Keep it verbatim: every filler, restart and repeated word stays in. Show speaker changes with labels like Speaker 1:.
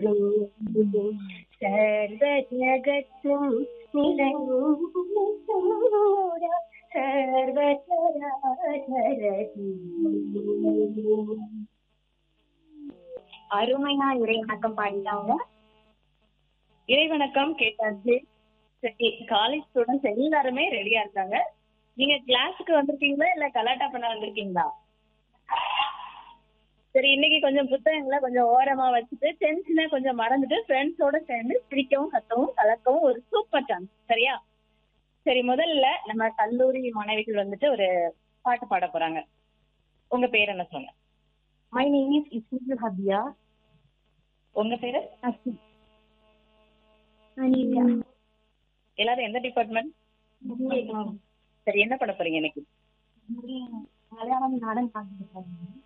Speaker 1: சர்வ ஜகத்தும் நிலையூரா சர்வ சராசரதி. அருமையா இறை வணக்கம் பாடிட்டாங்க.
Speaker 2: இறைவணக்கம் கேட்டாச்சு. சரி, காலேஜ் ஸ்டூடெண்ட்ஸ் எல்லாருமே ரெடியா இருக்காங்க. நீங்க கிளாஸுக்கு வந்திருக்கீங்களா இல்ல கலாட்டா பண்ண வந்திருக்கீங்களா? சரி, இன்னைக்கு கொஞ்சம் புத்தகங்களை கொஞ்சம் ஓரமா வச்சுட்டு டென்ஷனை கொஞ்சம் மறந்துட்டு ஃப்ரெண்ட்ஸோட சேர்ந்து சிரிக்கவும் கத்தவும் கலக்கவும் ஒரு சூப்பர் சான்ஸ். சரியா? சரி, முதல்ல நம்ம கல்லூரி மாணவிகள் வந்துட்டு ஒரு பாட்டு பாட போறாங்க. உங்க பேர் என்ன சொல்லுங்க?
Speaker 1: My name is Ismail Habia.
Speaker 2: உங்க பேரு?
Speaker 1: Anita.
Speaker 2: எல்லாரும் எந்த டிபார்ட்மெண்ட்? சரி, என்ன பண்ண போறீங்க இன்னைக்கு?
Speaker 1: மலையாளம் நாடகம் பார்த்துருக்காங்க.